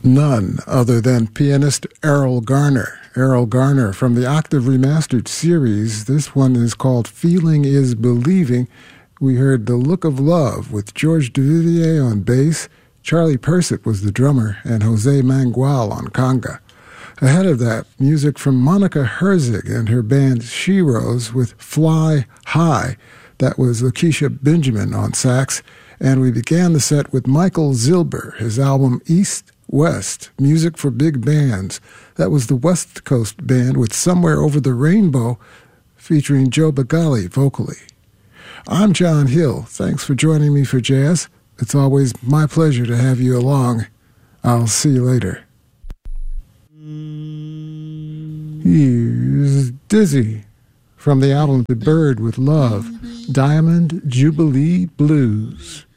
none other than pianist Errol Garner. Errol Garner from the Octave Remastered series. This one is called Feeling is Believing. We heard The Look of Love with George Duvivier on bass, Charlie Persik was the drummer, and Jose Mangual on conga. Ahead of that, music from Monica Herzig and her band She Rose with Fly High. That was Lakeisha Benjamin on sax. And we began the set with Michael Zilber, his album East West, Music for Big Bands. That was the West Coast band with Somewhere Over the Rainbow, featuring Joe Bagali vocally. I'm John Hill. Thanks for joining me for jazz. It's always my pleasure to have you along. I'll see you later. Here's Dizzy from the album The Bird with Love, Diamond Jubilee Blues.